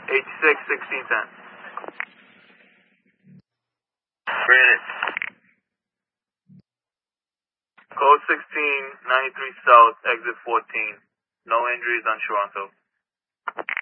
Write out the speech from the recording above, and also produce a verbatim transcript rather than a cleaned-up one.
eighty-six, sixteen ten. Granted. Code sixteen, ninety-three South, exit fourteen. No injuries on Toronto.